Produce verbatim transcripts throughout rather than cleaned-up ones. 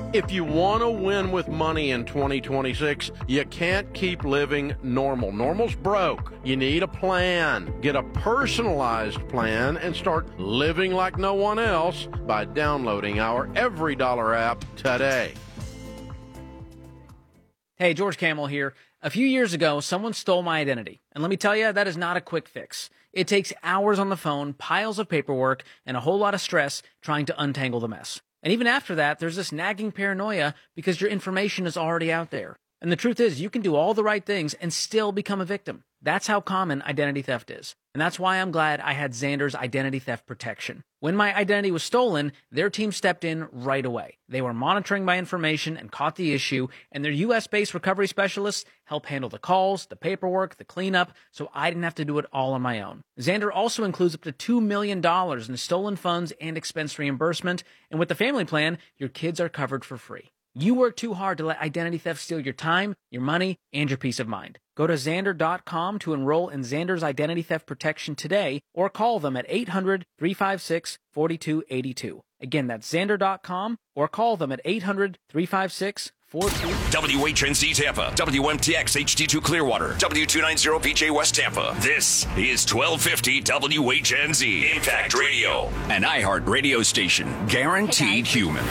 If you want to win with money in twenty twenty-six, you can't keep living normal. Normal's broke. You need a plan. Get a personalized plan and start living like no one else by downloading our Every Dollar app today. Hey, George Camel here. A few years ago, someone stole my identity. And let me tell you, that is not a quick fix. It takes hours on the phone, piles of paperwork, and a whole lot of stress trying to untangle the mess. And even after that, there's this nagging paranoia because your information is already out there. And the truth is, you can do all the right things and still become a victim. That's how common identity theft is. And that's why I'm glad I had Xander's identity theft protection. When my identity was stolen, their team stepped in right away. They were monitoring my information and caught the issue, and their U S-based recovery specialists helped handle the calls, the paperwork, the cleanup, so I didn't have to do it all on my own. Xander also includes up to two million dollars in stolen funds and expense reimbursement, and with the family plan, your kids are covered for free. You work too hard to let identity theft steal your time, your money, and your peace of mind. Go to Xander dot com to enroll in Xander's identity theft protection today, or call them at eight hundred, three five six, four two eight two. Again, that's Xander dot com, or call them at eight hundred, three five six, four two eight two. W H N Z Tampa, W M T X H D two Clearwater, W two ninety P J West Tampa. This is twelve fifty W H N Z Impact Radio, an iHeart radio station, guaranteed Hey human.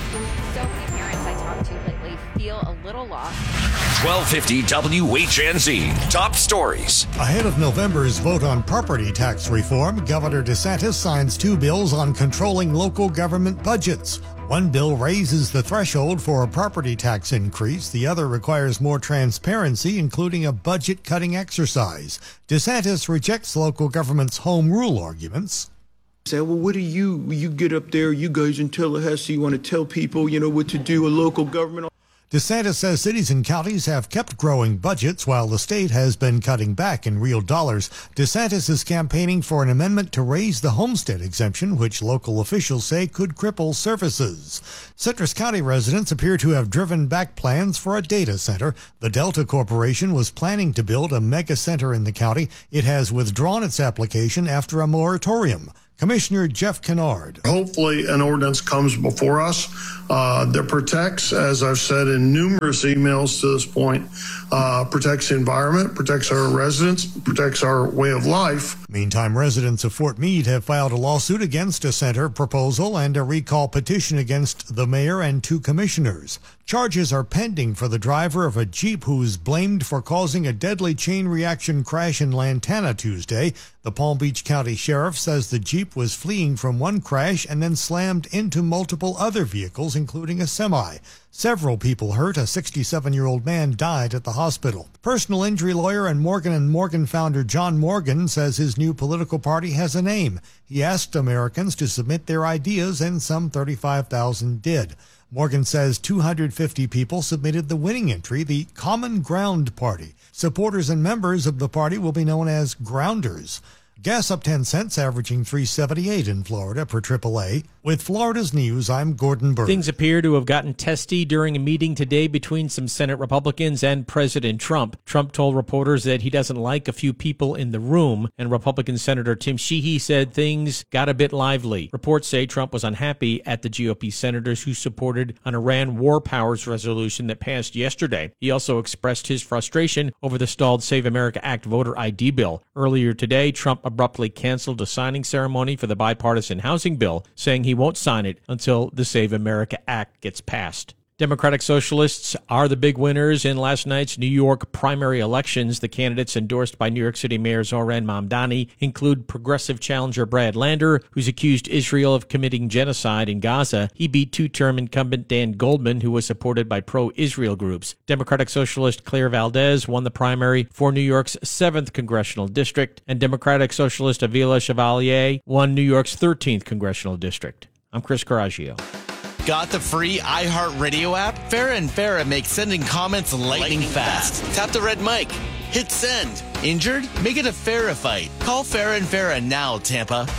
So many parents I talk to lately feel a little lost. twelve fifty W H N Z. Top stories. Ahead of November's vote on property tax reform, Governor DeSantis signs two bills on controlling local government budgets. One bill raises the threshold for a property tax increase. The other requires more transparency, including a budget-cutting exercise. DeSantis rejects local government's home rule arguments. Say, well, what do you, you get up there, you guys in Tallahassee, you want to tell people, you know, what to do, a local government? DeSantis says cities and counties have kept growing budgets while the state has been cutting back in real dollars. DeSantis is campaigning for an amendment to raise the homestead exemption, which local officials say could cripple services. Citrus County residents appear to have driven back plans for a data center. The Delta Corporation was planning to build a mega center in the county. It has withdrawn its application after a moratorium. Commissioner Jeff Kennard. Hopefully an ordinance comes before us uh, that protects, as I've said in numerous emails to this point, uh, protects the environment, protects our residents, protects our way of life. Meantime, residents of Fort Meade have filed a lawsuit against a center proposal and a recall petition against the mayor and two commissioners. Charges are pending for the driver of a Jeep who is blamed for causing a deadly chain reaction crash in Lantana Tuesday. The Palm Beach County Sheriff says the Jeep was fleeing from one crash and then slammed into multiple other vehicles, including a semi. Several people hurt. A sixty-seven-year-old man died at the hospital. Personal injury lawyer and Morgan and Morgan founder John Morgan says his new political party has a name. He asked Americans to submit their ideas, and some thirty-five thousand did. Morgan says two hundred fifty people submitted the winning entry, the Common Ground Party. Supporters and members of the party will be known as Grounders. Gas up ten cents, averaging three seventy-eight in Florida per triple A. With Florida's News, I'm Gordon Burr. Things appear to have gotten testy during a meeting today between some Senate Republicans and President Trump. Trump told reporters that he doesn't like a few people in the room, and Republican Senator Tim Sheehy said things got a bit lively. Reports say Trump was unhappy at the G O P senators who supported an Iran war powers resolution that passed yesterday. He also expressed his frustration over the stalled Save America Act voter I D bill. Earlier today, Trump abruptly canceled a signing ceremony for the bipartisan housing bill, saying he won't sign it until the Save America Act gets passed. Democratic Socialists are the big winners in last night's New York primary elections. The candidates endorsed by New York City Mayor Zohran Mamdani include progressive challenger Brad Lander, who's accused Israel of committing genocide in Gaza. He beat two-term incumbent Dan Goldman, who was supported by pro-Israel groups. Democratic Socialist Claire Valdez won the primary for New York's seventh congressional district, and Democratic Socialist Avila Chevalier won New York's thirteenth congressional district. I'm Chris Coraggio. Got the free iHeartRadio app? Farrah and Farrah make sending comments lightning, lightning fast. fast. Tap the red mic. Hit send. Injured? Make it a Farrah fight. Call Farrah and Farrah now, Tampa.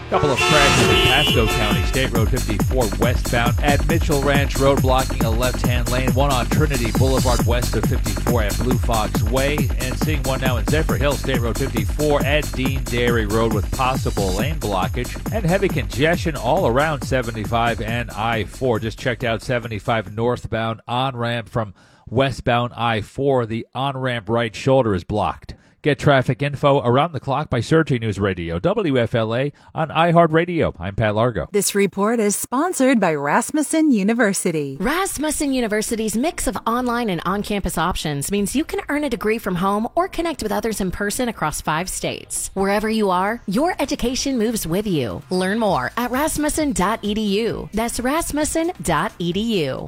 Couple of crashes in Pasco County, State Road fifty-four westbound at Mitchell Ranch Road, blocking a left-hand lane. One on Trinity Boulevard west of fifty-four at Blue Fox Way. And seeing one now in Zephyr Hill, State Road fifty-four at Dean Dairy Road with possible lane blockage. And heavy congestion all around seventy-five and I four. Just checked out seventy-five northbound on-ramp from westbound I four. The on-ramp right shoulder is blocked. Get traffic info around the clock by searching News Radio W F L A on iHeartRadio. I'm Pat Largo. This report is sponsored by Rasmussen University. Rasmussen University's mix of online and on-campus options means you can earn a degree from home or connect with others in person across five states. Wherever you are, your education moves with you. Learn more at rasmussen dot e d u. That's rasmussen dot e d u.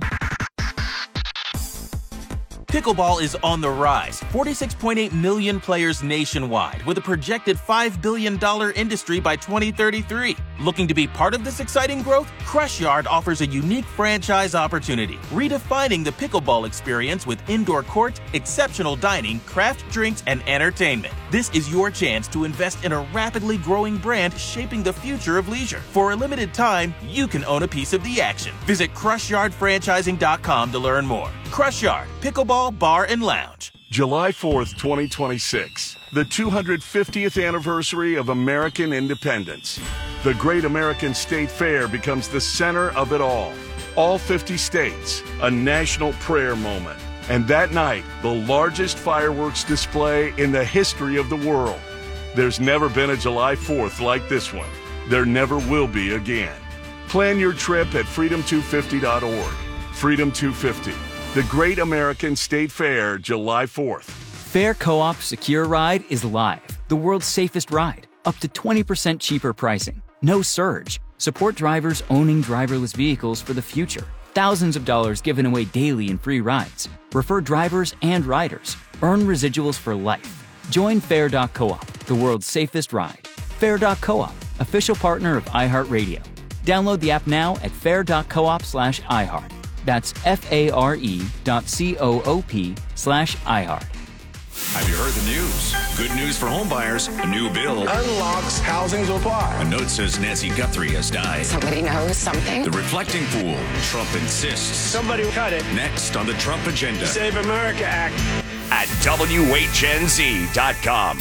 Pickleball is on the rise. forty-six point eight million players nationwide, with a projected five billion dollars industry by twenty thirty-three. Looking to be part of this exciting growth? Crush Yard offers a unique franchise opportunity, redefining the pickleball experience with indoor court, exceptional dining, craft drinks, and entertainment. This is your chance to invest in a rapidly growing brand shaping the future of leisure. For a limited time, you can own a piece of the action. Visit crush yard franchising dot com to learn more. Crush Yard, Pickleball Bar and Lounge. July fourth, twenty twenty-six, the two hundred fiftieth anniversary of American independence. The Great American State Fair becomes the center of it all. All fifty states, a national prayer moment. And that night, the largest fireworks display in the history of the world. There's never been a July fourth like this one. There never will be again. Plan your trip at freedom two fifty dot org. Freedom two fifty. The Great American State Fair, July fourth. Fair Co-op Secure Ride is live. The world's safest ride. Up to twenty percent cheaper pricing. No surge. Support drivers owning driverless vehicles for the future. Thousands of dollars given away daily in free rides. Refer drivers and riders. Earn residuals for life. Join Fair dot coop, the world's safest ride. Fair dot coop, official partner of iHeartRadio. Download the app now at fair dot coop slash iHeart. That's F-A-R-E dot C-O-O-P slash iHeart. Have you heard the news? Good news for homebuyers. A new bill unlocks housing supply. A note says Nancy Guthrie has died. Somebody knows something. The reflecting pool. Trump insists. Somebody cut it. Next on the Trump agenda. Save America Act. At W H N Z dot com.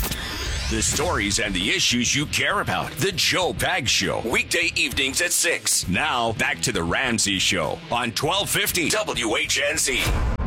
The stories and the issues you care about. The Joe Pags Show. Weekday evenings at six. Now, back to the Ramsey Show on twelve fifty W H N Z.